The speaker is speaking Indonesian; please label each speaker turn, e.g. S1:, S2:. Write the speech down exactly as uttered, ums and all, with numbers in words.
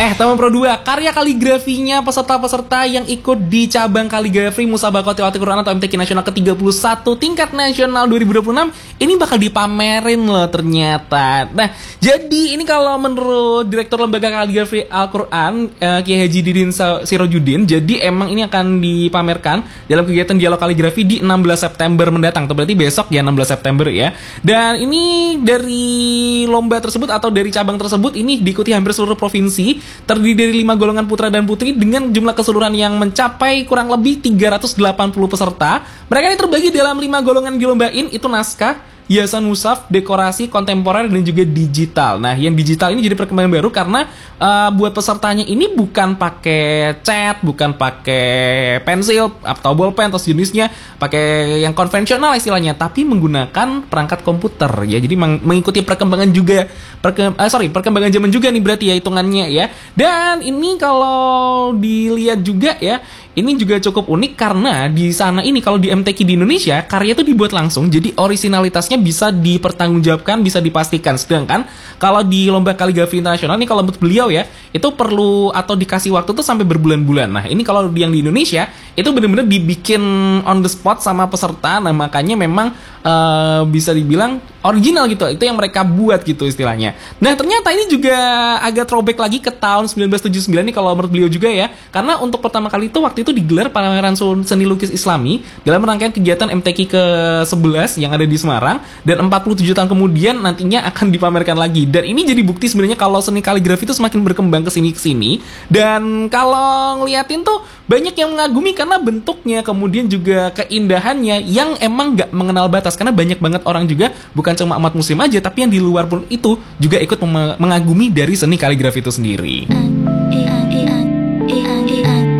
S1: Eh, Taman Pro dua, karya kaligrafinya peserta-peserta yang ikut di cabang kaligrafi Musabaqah Tilawatil Quran atau M T Q Nasional ke tiga puluh satu tingkat nasional dua ribu dua puluh enam ini bakal dipamerin loh ternyata. Nah, jadi ini kalau menurut Direktur Lembaga Kaligrafi Al-Quran eh, Kiai Haji Didin Sirojudin, jadi emang ini akan dipamerkan dalam kegiatan dialog kaligrafi di enam belas September mendatang. Itu berarti besok ya, enam belas September ya. Dan ini dari lomba tersebut atau dari cabang tersebut ini diikuti hampir seluruh provinsi, terdiri dari lima golongan putra dan putri dengan jumlah keseluruhan yang mencapai kurang lebih tiga ratus delapan puluh peserta. Mereka ini terbagi dalam lima golongan dilombain, itu naskah, hiasan mushaf, dekorasi, kontemporer, dan juga digital. Nah, yang digital ini jadi perkembangan baru karena uh, buat pesertanya ini bukan pakai cat, bukan pakai pensil atau bolpen atau sejenisnya, pakai yang konvensional istilahnya, tapi menggunakan perangkat komputer ya. Jadi meng- mengikuti perkembangan juga, perke- uh, sorry, perkembangan zaman juga nih berarti ya hitungannya ya. Dan ini kalau dilihat juga ya, ini juga cukup unik karena di sana ini kalau di M T Q di Indonesia karya itu dibuat langsung, jadi originalitasnya bisa dipertanggungjawabkan, bisa dipastikan. Sedangkan kalau di lomba kaligrafi internasional ini kalau menurut beliau ya itu perlu atau dikasih waktu tuh sampai berbulan-bulan. Nah ini kalau yang di Indonesia itu benar-benar dibikin on the spot sama peserta. Nah makanya memang uh, bisa dibilang original gitu, itu yang mereka buat gitu istilahnya. Nah ternyata ini juga agak throwback lagi ke tahun sembilan belas tujuh puluh sembilan nih kalau menurut beliau juga ya, karena untuk pertama kali itu waktu itu digelar pameran seni lukis Islami dalam rangkaian kegiatan M T Q ke sebelas yang ada di Semarang, dan empat puluh tujuh tahun kemudian nantinya akan dipamerkan lagi. Dan ini jadi bukti sebenarnya kalau seni kaligrafi itu semakin berkembang kesini kesini. Dan kalau ngeliatin tuh banyak yang mengagumi karena bentuknya, kemudian juga keindahannya yang emang nggak mengenal batas. Karena banyak banget orang juga, bukan cuma umat muslim aja, tapi yang di luar pun itu juga ikut mengagumi dari seni kaligrafi itu sendiri.